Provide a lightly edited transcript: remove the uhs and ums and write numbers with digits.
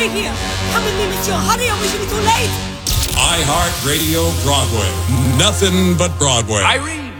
Stay here. Come with me, monsieur. Hurry, or we should be too late. iHeartRadio Broadway. Nothing but Broadway. Irene!